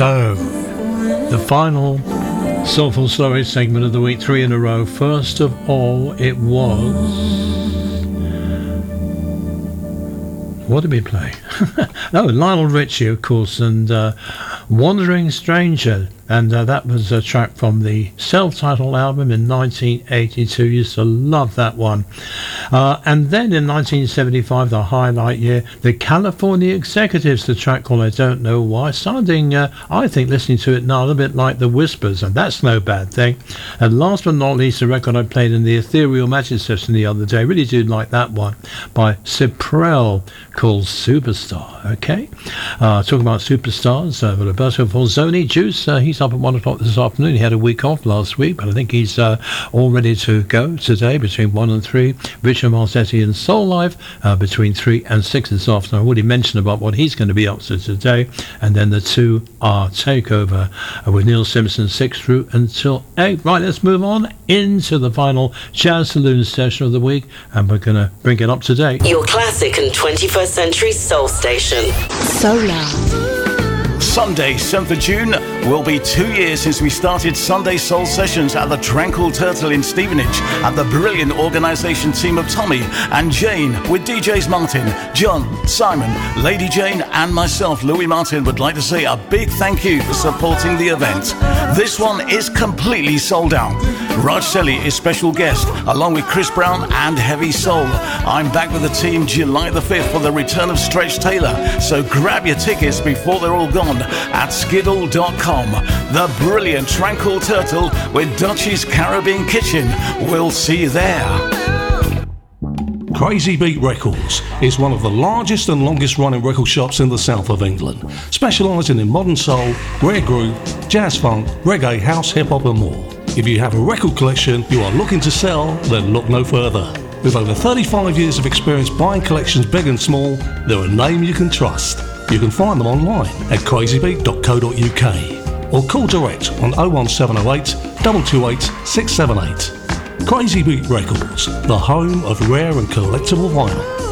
So, the final Soulful Stories segment of the week, 3 in a row. First of all, it was... What did we play? Oh, Lionel Richie, of course, and Wandering Stranger. And that was a track from the self-titled album in 1982. Used to love that one. And then in 1975, the highlight year, the California Executives, the track called I Don't Know Why, sounding, I think, listening to it now, a little bit like the Whispers, and that's no bad thing. And last but not least, the record I played in the Ethereal Magic session the other day, really did like that one, by Cyprell, called Superstar. Okay, talking about superstars, Roberto Falzoni, Juice, he's up at 1 o'clock this afternoon. He had a week off last week, but I think he's all ready to go today between 1 and 3. Richard Marsetti and Soul Live between 3 and 6 this afternoon. I already mentioned about what he's going to be up to today. And then the 2 are Takeover with Neil Simpson 6 through until 8. Right, let's move on into the final Jazz Saloon session of the week, and we're going to bring it up to date. Your classic and 21st century soul station. Solar. Sunday, 7th of June, will be 2 years since we started Sunday Soul Sessions at the Tranquil Turtle in Stevenage at the brilliant organisation team of Tommy and Jane with DJs Martin, John, Simon, Lady Jane and myself, Louis Martin, would like to say a big thank you for supporting the event. This one is completely sold out. Raj Selly is special guest along with Chris Brown and Heavy Soul. I'm back with the team July the 5th for the return of Stretch Taylor, so grab your tickets before they're all gone at skiddle.com. The brilliant Tranquil Turtle with Dutch's Caribbean Kitchen. We'll see you there. Crazy Beat Records is one of the largest and longest running record shops in the south of England, specialising in modern soul, rare groove, jazz funk, reggae, house, hip hop and more. If you have a record collection you are looking to sell, then look no further. With over 35 years of experience buying collections big and small, they're a name you can trust. You can find them online at crazybeat.co.uk or call direct on 01708 228 678. Crazy Beat Records, the home of rare and collectible vinyl.